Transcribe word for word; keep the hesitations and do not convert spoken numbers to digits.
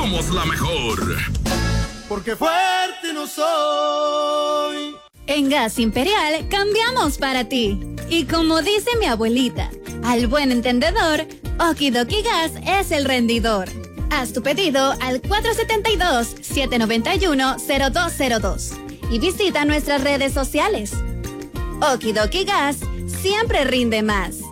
somos la mejor. Porque fuerte no soy. En Gas Imperial cambiamos para ti. Y como dice mi abuelita, al buen entendedor, Okidoki Gas es el rendidor. Haz tu pedido al cuatro siete dos, siete nueve uno, cero dos cero dos y visita nuestras redes sociales. Okidoki Gas siempre rinde más.